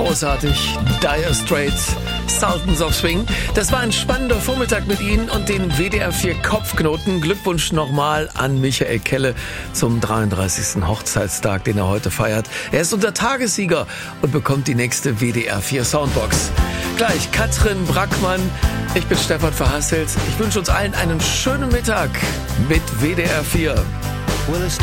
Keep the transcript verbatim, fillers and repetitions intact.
großartig. Dire Straits, Sultans of Swing. Das war ein spannender Vormittag mit Ihnen und den W D R vier Kopfknoten. Glückwunsch nochmal an Michael Kelle zum dreiunddreißigsten Hochzeitstag, den er heute feiert. Er ist unser Tagessieger und bekommt die nächste W D R vier Soundbox. Gleich Katrin Brackmann. Ich bin Stefan Verhasselt. Ich wünsche uns allen einen schönen Mittag mit W D R vier.